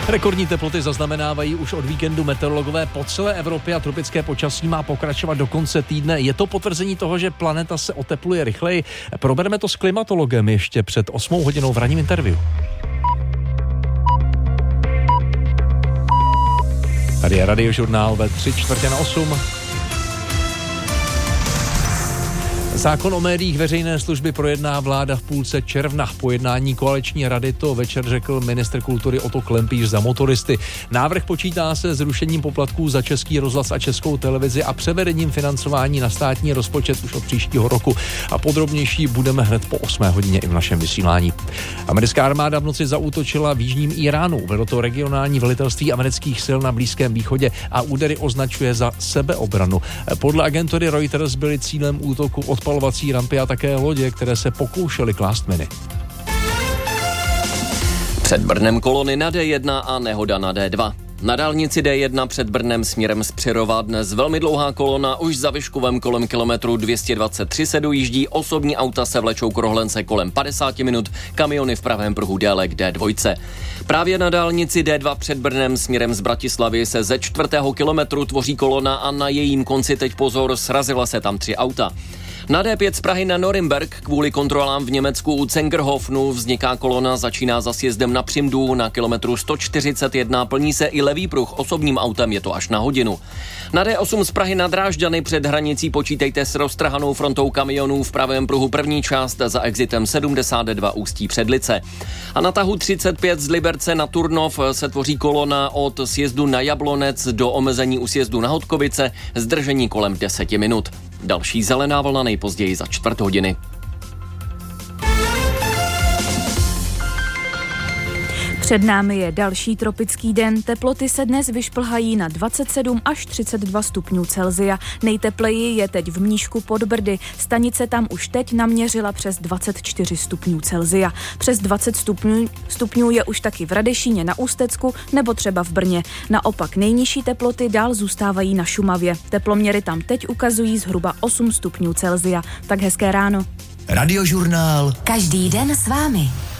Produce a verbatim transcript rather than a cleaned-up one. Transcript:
Rekordní teploty zaznamenávají už od víkendu meteorologové po celé Evropě a tropické počasí má pokračovat do konce týdne. Je to potvrzení toho, že planeta se otepluje rychleji. Probereme to s klimatologem ještě před osmou hodinou v ranním interview. Tady je Radiožurnál ve tři čtvrtě na osm. Zákon o médiích veřejné služby projedná vláda v půlce června. Po jednání koaliční rady to večer řekl ministr kultury Otto Klempíš za motoristy. Návrh počítá se zrušením poplatků za Český rozhlas a Českou televizi a převedením financování na státní rozpočet už od příštího roku. A podrobnější budeme hned po osmé hodině i v našem vysílání. Americká armáda v noci zaútočila v jižním Iránu. Vedlo to regionální velitelství amerických sil na Blízkém východě a údery označuje za sebeobranu. Podle agentury Reuters byly cílem útoku od odpalovací rampy a také lodě, které se pokoušely klást miny. Před Brnem kolony na D jedna a nehoda na D dva. Na dálnici D jedna před Brnem směrem z Přerova dnes velmi dlouhá kolona, už za Vyškovem kolem kilometru dvě stě dvacet tři se dojíždí, osobní auta se vlečou k Rohlence kolem padesát minut, kamiony v pravém pruhu déle k D dva. Právě na dálnici D dva před Brnem směrem z Bratislavy se ze čtvrtého kilometru tvoří kolona a na jejím konci teď pozor, srazila se tam tři auta. Na D pět z Prahy na Norimberg kvůli kontrolám v Německu u Zengerhofenu vzniká kolona, začíná za sjezdem na Přimdu na kilometru sto čtyřicet jedna, plní se i levý pruh, osobním autem je to až na hodinu. Na D osm z Prahy na Drážďany před hranicí počítejte s roztrhanou frontou kamionů v pravém pruhu první část za exitem sedmdesát dva Ústí před Lice. A na tahu třicet pět z Liberce na Turnov se tvoří kolona od sjezdu na Jablonec do omezení u sjezdu na Hodkovice, zdržení kolem deset minut. Další zelená vlna nejpozději za čtvrt hodiny. Před námi je další tropický den. Teploty se dnes vyšplhají na dvacet sedm až třicet dva stupňů Celsia. Nejtepleji je teď v Mníšku pod Brdy. Stanice tam už teď naměřila přes dvacet čtyři stupňů Celsia. Přes dvacet stupňů, stupňů je už taky v Radešíně na Ústecku nebo třeba v Brně. Naopak nejnižší teploty dál zůstávají na Šumavě. Teploměry tam teď ukazují zhruba osm stupňů Celsia. Tak hezké ráno. Radiožurnál. Každý den s vámi.